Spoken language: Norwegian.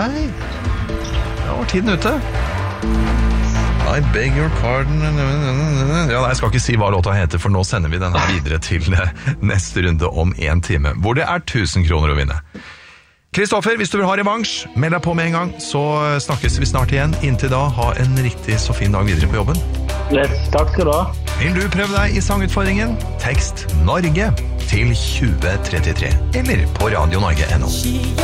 Nei, da var tiden ute. I beg your pardon. Ja, jeg skal ikke si hva låta heter, for nå sender vi den her videre til neste runde om 1 time, hvor det er 1000 kroner å vinne. Kristoffer, hvis du vil ha revansj, meld deg på med en gang, så snakkes vi snart igjen. Inntil da, ha en riktig så fin dag videre på jobben. Yes, takk skal du ha. Vil du prøve deg i sangutfordringen? Tekst Norge til 2033, eller på radionorge.no.